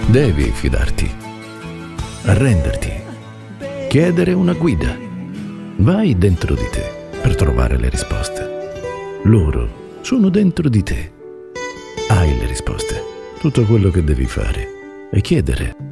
Devi fidarti, arrenderti, chiedere una guida. Vai dentro di te per trovare le risposte. Loro sono dentro di te. Hai le risposte. Tutto quello che devi fare è chiedere.